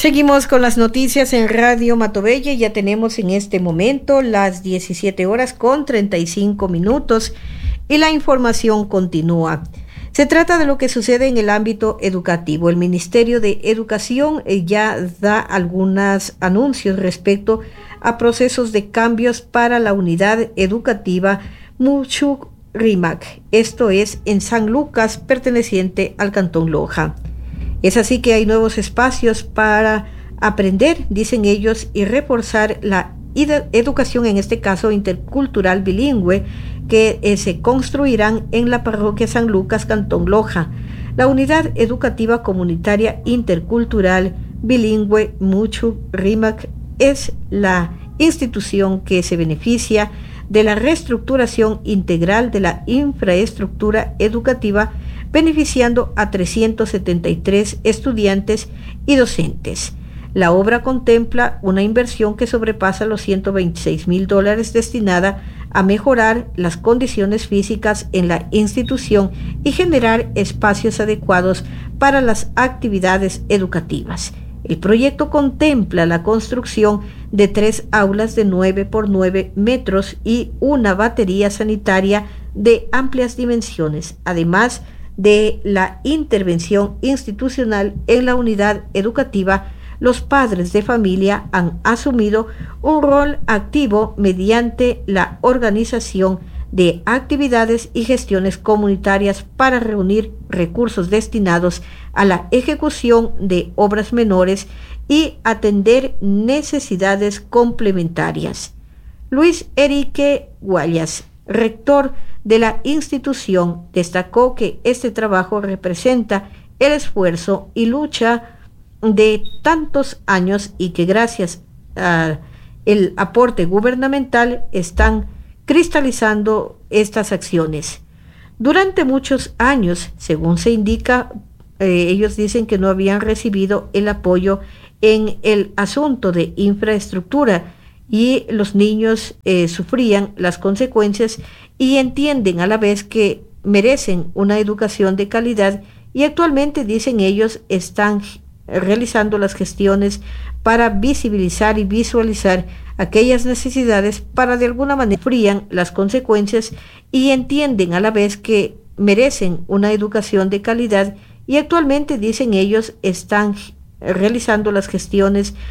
Seguimos con las noticias en Radio Matobelle. Ya tenemos en este momento las 17 horas con 35 minutos y la información continúa. Se trata de lo que sucede en el ámbito educativo. El Ministerio de Educación ya da algunos anuncios respecto a procesos de cambios para la unidad educativa Muchuk Rimac. Esto es en San Lucas, perteneciente al Cantón Loja. Es así que hay nuevos espacios para aprender, dicen ellos, y reforzar la educación, en este caso intercultural bilingüe, que se construirán en la parroquia San Lucas, Cantón Loja. La unidad educativa comunitaria intercultural bilingüe Muchuk Rimac es la institución que se beneficia de la reestructuración integral de la infraestructura educativa, beneficiando a 373 estudiantes y docentes. La obra contempla una inversión que sobrepasa los $126,000 destinada a mejorar las condiciones físicas en la institución y generar espacios adecuados para las actividades educativas. El proyecto contempla la construcción de 3 aulas de 9 por 9 metros y una batería sanitaria de amplias dimensiones, además de la intervención institucional en la unidad educativa. Los padres de familia han asumido un rol activo mediante la organización de actividades y gestiones comunitarias para reunir recursos destinados a la ejecución de obras menores y atender necesidades complementarias. Luis Enrique Guayas, rector de la institución, destacó que este trabajo representa el esfuerzo y lucha de tantos años y que gracias al aporte gubernamental están cristalizando estas acciones. Durante muchos años, según se indica, ellos dicen que no habían recibido el apoyo en el asunto de infraestructura y los niños sufrían las consecuencias y entienden a la vez que merecen una educación de calidad, y actualmente, dicen ellos, están realizando las gestiones para visibilizar y visualizar aquellas necesidades para de alguna manera sufrían las consecuencias y entienden a la vez que merecen una educación de calidad, y actualmente, dicen ellos, están realizando las gestiones